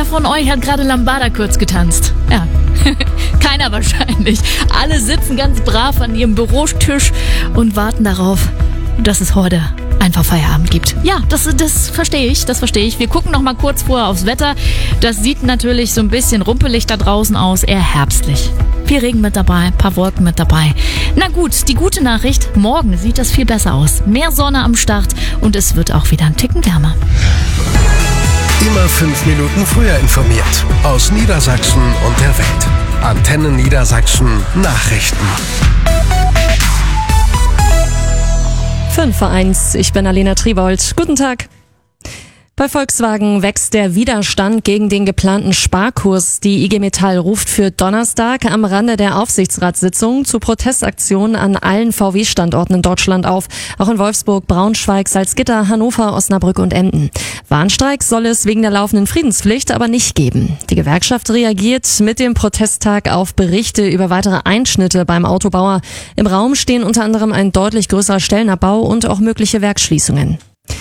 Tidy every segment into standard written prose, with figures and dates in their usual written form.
Wer von euch hat gerade Lambada kurz getanzt? Ja, keiner wahrscheinlich. Alle sitzen ganz brav an ihrem Bürotisch und warten darauf, dass es heute einfach Feierabend gibt. Ja, das verstehe ich, Wir gucken noch mal kurz vorher aufs Wetter. Das sieht natürlich so ein bisschen rumpelig da draußen aus, eher herbstlich. Viel Regen mit dabei, ein paar Wolken mit dabei. Na gut, die gute Nachricht, morgen sieht das viel besser aus. Mehr Sonne am Start und es wird auch wieder ein Ticken wärmer. Immer 5 Minuten früher informiert. Aus Niedersachsen und der Welt. Antenne Niedersachsen Nachrichten. 5:1, ich bin Alena Triebold. Guten Tag. Bei Volkswagen wächst der Widerstand gegen den geplanten Sparkurs. Die IG Metall ruft für Donnerstag am Rande der Aufsichtsratssitzung zu Protestaktionen an allen VW-Standorten in Deutschland auf. Auch in Wolfsburg, Braunschweig, Salzgitter, Hannover, Osnabrück und Emden. Warnstreiks soll es wegen der laufenden Friedenspflicht aber nicht geben. Die Gewerkschaft reagiert mit dem Protesttag auf Berichte über weitere Einschnitte beim Autobauer. Im Raum stehen unter anderem ein deutlich größerer Stellenabbau und auch mögliche Werksschließungen.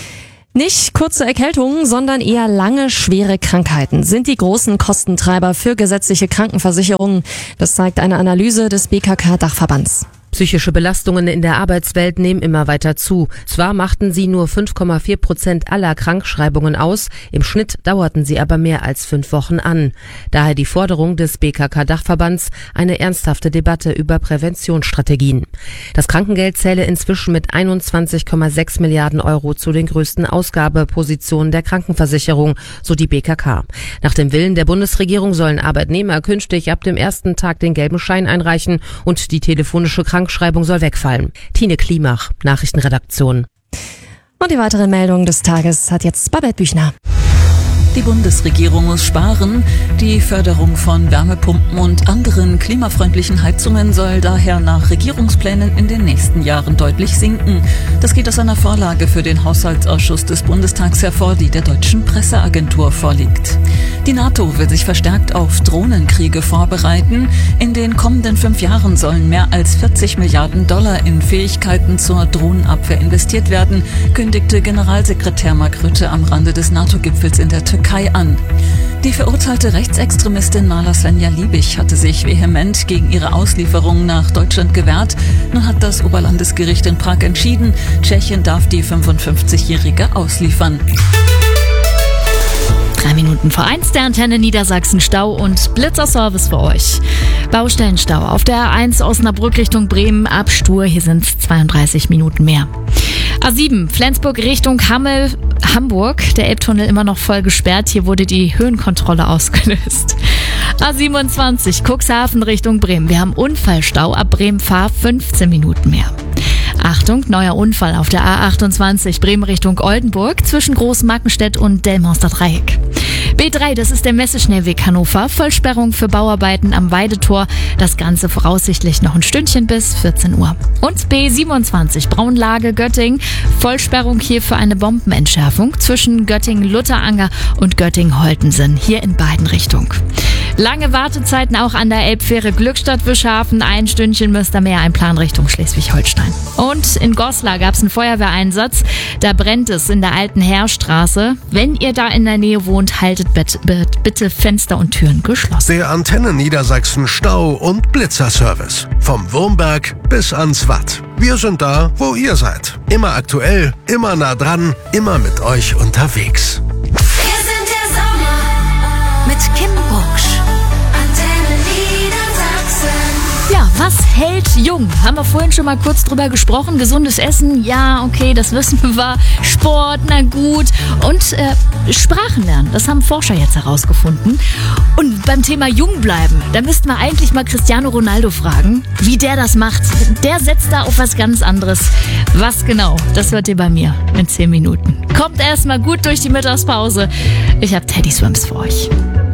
Nicht kurze Erkältungen, sondern eher lange, schwere Krankheiten sind die großen Kostentreiber für gesetzliche Krankenversicherungen. Das zeigt eine Analyse des BKK-Dachverbands. Psychische Belastungen in der Arbeitswelt nehmen immer weiter zu. Zwar machten sie nur 5,4% aller Krankschreibungen aus, im Schnitt dauerten sie aber mehr als 5 Wochen an. Daher die Forderung des BKK-Dachverbands, eine ernsthafte Debatte über Präventionsstrategien. Das Krankengeld zähle inzwischen mit 21,6 Milliarden Euro zu den größten Ausgabepositionen der Krankenversicherung, so die BKK. Nach dem Willen der Bundesregierung sollen Arbeitnehmer künftig ab dem ersten Tag den gelben Schein einreichen und die telefonische Krankschreibung soll wegfallen. Tine Klimach, Nachrichtenredaktion. Und die weitere Meldung des Tages hat jetzt Babette Büchner. Die Bundesregierung muss sparen. Die Förderung von Wärmepumpen und anderen klimafreundlichen Heizungen soll daher nach Regierungsplänen in den nächsten Jahren deutlich sinken. Das geht aus einer Vorlage für den Haushaltsausschuss des Bundestags hervor, die der deutschen Presseagentur vorliegt. Die NATO will sich verstärkt auf Drohnenkriege vorbereiten. In den kommenden 5 Jahren sollen mehr als 40 Milliarden Dollar in Fähigkeiten zur Drohnenabwehr investiert werden, kündigte Generalsekretär Mark Rutte am Rande des NATO-Gipfels in der Türkei an. Die verurteilte Rechtsextremistin Nala Svenja Liebig hatte sich vehement gegen ihre Auslieferung nach Deutschland gewehrt. Nun hat das Oberlandesgericht in Prag entschieden, Tschechien darf die 55-Jährige ausliefern. 3 Minuten vor 1 der Antenne Niedersachsen Stau und Blitzerservice für euch. Baustellenstau auf der A1 Osnabrück Richtung Bremen ab Stur. Hier sind 32 Minuten mehr. A7 Flensburg Richtung Hammel, Hamburg. Der Elbtunnel immer noch voll gesperrt. Hier wurde die Höhenkontrolle ausgelöst. A27 Cuxhaven Richtung Bremen. Wir haben Unfallstau ab Bremen-Fahr 15 Minuten mehr. Achtung, neuer Unfall auf der A28 Bremen Richtung Oldenburg zwischen Großmarkenstedt und Delmonster Dreieck. B3, das ist der Messeschnellweg Hannover. Vollsperrung für Bauarbeiten am Weidetor. Das Ganze voraussichtlich noch ein Stündchen bis 14 Uhr. Und B27 Braunlage Göttingen. Vollsperrung hier für eine Bombenentschärfung zwischen Göttingen-Lutteranger und Göttingen-Holtensen. Hier in beiden Richtungen. Lange Wartezeiten auch an der Elbfähre Glückstadt-Wischhafen. Ein Stündchen müsst ihr mehr einplanen Richtung Schleswig-Holstein. Und in Goslar gab es einen Feuerwehreinsatz. Da brennt es in der alten Heerstraße. Wenn ihr da in der Nähe wohnt, haltet bitte Fenster und Türen geschlossen. Der Antenne Niedersachsen Stau- und Blitzerservice. Vom Wurmberg bis ans Watt. Wir sind da, wo ihr seid. Immer aktuell, immer nah dran, immer mit euch unterwegs. Wir sind der Sommer mit Kim Buchsch. Antenne Niedersachsen. Ja, was hält jung? Haben wir vorhin schon mal kurz drüber gesprochen. Gesundes Essen, ja, okay, das wissen wir. Sport, na gut. Und Sprachen lernen, das haben Forscher jetzt herausgefunden. Und beim Thema jung bleiben, da müssten wir eigentlich mal Cristiano Ronaldo fragen, wie der das macht. Der setzt da auf was ganz anderes. Was genau, das hört ihr bei mir in 10 Minuten. Kommt erst mal gut durch die Mittagspause. Ich habe Teddy Swims für euch.